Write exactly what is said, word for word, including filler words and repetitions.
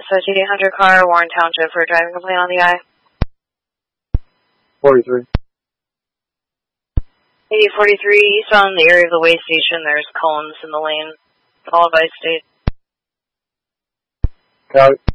S eight hundred car, Warren Township, for a driving complaint on the I. forty-three. eight forty-three, east on the area of the way station, there's cones in the lane, followed by state. Got it.